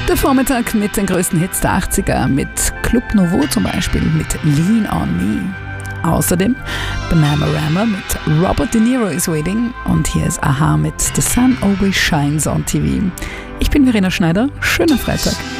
Der Vormittag mit den größten Hits der 80er, mit Club Nouveau zum Beispiel, mit Lean on Me. Außerdem Bananarama mit Robert De Niro is Waiting und hier ist Aha mit The Sun Always Shines on TV. Ich bin Verena Schneider, schönen Freitag.